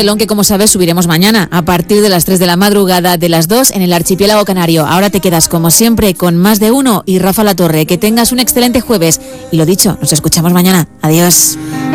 telón que, como sabes, subiremos mañana a partir de las 3 de la madrugada, de las 2 en el archipiélago canario. Ahora te quedas, como siempre, con Más de Uno y Rafa La Torre. Que tengas un excelente jueves. Y lo dicho, nos escuchamos mañana. Adiós.